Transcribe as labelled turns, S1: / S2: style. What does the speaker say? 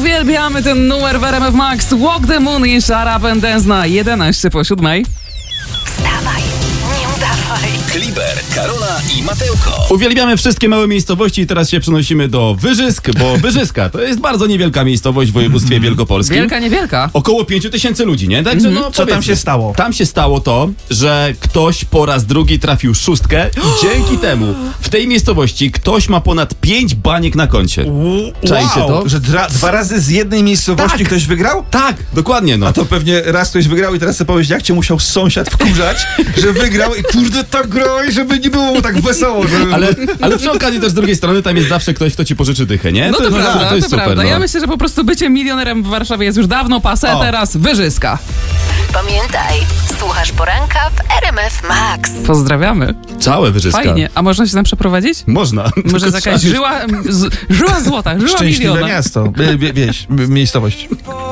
S1: Uwielbiamy ten numer w RMF Max. Walk the Moon i Shut Up and Dance na 11:07.
S2: Wstawaj, nie udawaj.
S3: Kliber, Karola i Mateuko.
S4: Uwielbiamy wszystkie małe miejscowości i teraz się przenosimy do Wyżysk, bo Wyżyska to jest bardzo niewielka miejscowość w województwie wielkopolskim.
S1: Wielka, niewielka.
S4: Około 5000 ludzi, nie? Także no,
S5: Co tam się stało?
S4: Tam się stało to, że ktoś po raz drugi trafił szóstkę i dzięki temu w tej miejscowości ktoś ma ponad 5 baniek na koncie. Czajcie to?
S5: Że dwa razy z jednej miejscowości
S4: Tak.
S5: ktoś wygrał?
S4: Tak, dokładnie no.
S5: A to pewnie raz ktoś wygrał i teraz sobie powiedz, jak cię musiał sąsiad wkurzać, że wygrał i kurde tak groj, żeby nie było mu tak wesoło. Żeby...
S4: Ale przy okazji też z drugiej strony tam jest zawsze ktoś, kto ci pożyczy dychę, nie?
S1: No to prawda,
S4: to jest
S1: to
S4: super,
S1: prawda.
S4: no.
S1: Ja myślę, że po prostu bycie milionerem w Warszawie jest już dawno passé, teraz Wyżyska.
S2: Pamiętaj, słuchasz poranka w RMF Max.
S1: Pozdrawiamy.
S4: Całe Wyżyska.
S1: Fajnie. A można się tam przeprowadzić?
S4: Można.
S1: Może
S4: Tylko
S1: jest jakaś
S4: trzeba-
S1: żyła złota, żyła
S5: Szczęśliwe
S1: miliona.
S5: miasto, miejscowość.